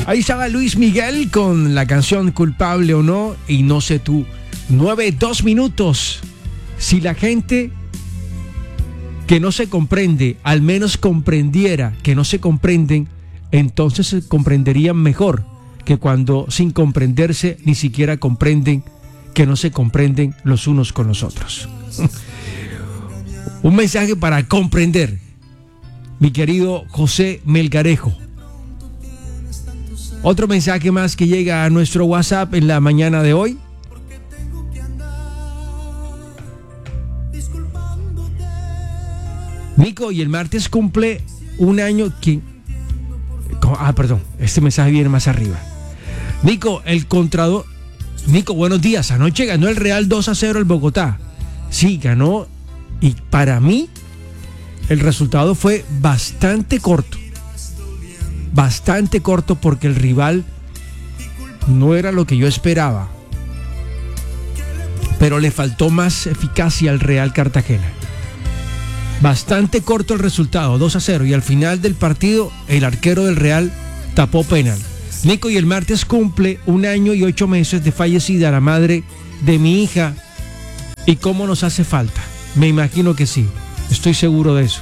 Ahí estaba Luis Miguel con la canción Culpable o No, y no sé tú. 9-2 minutos. Si la gente que no se comprende al menos comprendiera que no se comprenden, entonces se comprenderían mejor que cuando sin comprenderse ni siquiera comprenden que no se comprenden los unos con los otros. Un mensaje para comprender, mi querido José Melgarejo. Otro mensaje más que llega a nuestro WhatsApp en la mañana de hoy. Nico, y el martes cumple un año. Perdón, este mensaje viene más arriba. Nico, el Contralor. Nico, buenos días. Anoche ganó el Real 2-0 el Bogotá. Sí, ganó. Y para mí, el resultado fue bastante corto. Bastante corto porque el rival no era lo que yo esperaba. Pero le faltó más eficacia al Real Cartagena. Bastante corto el resultado, 2-0. Y al final del partido, el arquero del Real tapó penal. Nico, y el martes cumple 1 año y 8 meses de fallecida la madre de mi hija. ¿Y cómo nos hace falta? Me imagino que sí. Estoy seguro de eso.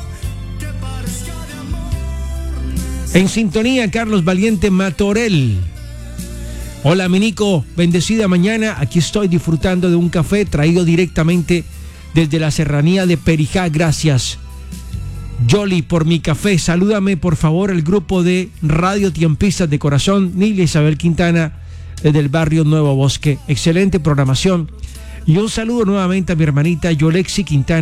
En sintonía, Carlos Valiente Matorel. Hola, mi Nico. Bendecida mañana. Aquí estoy disfrutando de un café traído directamente desde la serranía de Perijá. Gracias, Yoli, por mi café. Salúdame, por favor, el grupo de Radio Tiempistas de Corazón. Nilia Isabel Quintana, desde el barrio Nuevo Bosque. Excelente programación. Y un saludo nuevamente a mi hermanita Yolexi Quintana.